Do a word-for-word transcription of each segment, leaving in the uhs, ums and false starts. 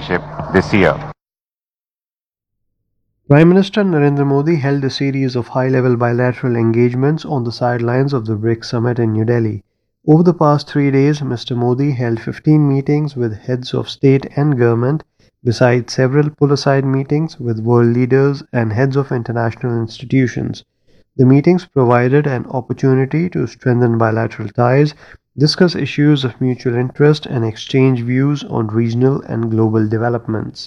leadership this year. Prime Minister Narendra Modi held a series of high-level bilateral engagements on the sidelines of the BRICS summit in New Delhi. Over the past three days, Mister Modi held fifteen meetings with heads of state and government, besides several pull-aside meetings with world leaders and heads of international institutions. The meetings provided an opportunity to strengthen bilateral ties, discuss issues of mutual interest, and exchange views on regional and global developments.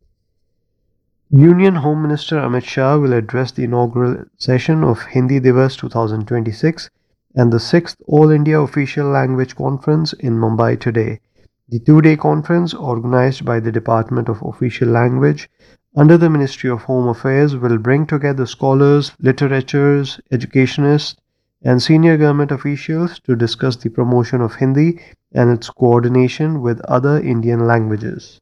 Union Home Minister Amit Shah will address the inaugural session of Hindi Divas twenty twenty-six and the sixth All India Official Language Conference in Mumbai today. The two-day conference, organized by the Department of Official Language under the Ministry of Home Affairs, will bring together scholars, literatures, educationists, and senior government officials to discuss the promotion of Hindi and its coordination with other Indian languages.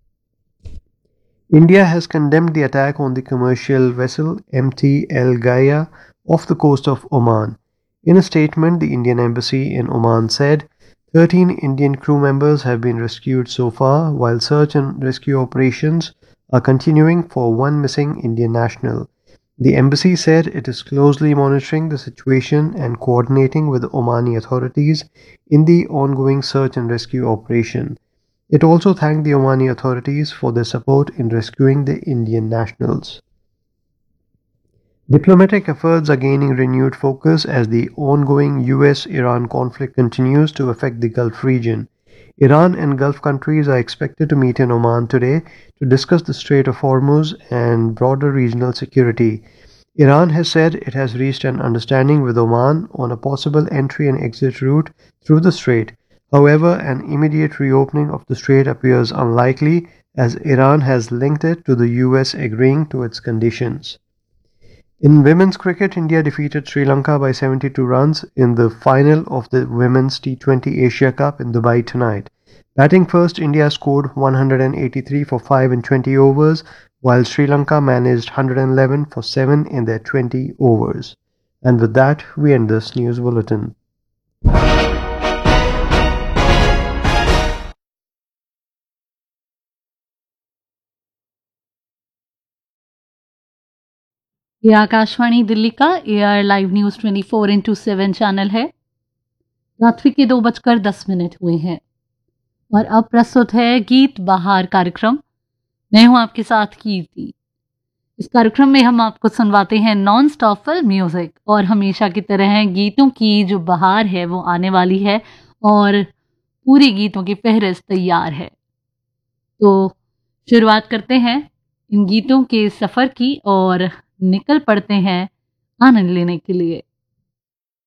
India has condemned the attack on the commercial vessel M T El Gaia off the coast of Oman. In a statement, the Indian Embassy in Oman said, thirteen Indian crew members have been rescued so far, while search and rescue operations are continuing for one missing Indian national. The embassy said it is closely monitoring the situation and coordinating with the Omani authorities in the ongoing search and rescue operation. It also thanked the Omani authorities for their support in rescuing the Indian nationals. Diplomatic efforts are gaining renewed focus as the ongoing U S Iran conflict continues to affect the Gulf region. Iran and Gulf countries are expected to meet in Oman today to discuss the Strait of Hormuz and broader regional security. Iran has said it has reached an understanding with Oman on a possible entry and exit route through the strait. However, an immediate reopening of the strait appears unlikely as Iran has linked it to the U S agreeing to its conditions. In women's cricket, India defeated Sri Lanka by seventy-two runs in the final of the Women's T twenty Asia Cup in Dubai tonight. Batting first, India scored one hundred eighty-three for five in twenty overs, while Sri Lanka managed one hundred eleven for seven in their twenty overs. And with that, we end this news bulletin. ये आकाशवाणी दिल्ली का A R live news twenty four into seven channel है। रात्रि के दो बजकर दस minute हुए हैं और अब प्रस्तुत है गीत बहार कार्यक्रम। मैं हूं आपके साथ कीर्ति। इस कार्यक्रम में हम आपको सुनवाते हैं नॉन स्टॉप फिल्म म्यूज़िक और हमेशा की तरह गीतों की जो बहार है वो आने वाली है और पूरी गीतों की फहरिस्त तैयार है। तो शुरुआत करते हैं इन गीतों के सफ़र की और निकल पड़ते हैं आनंद लेने के लिए।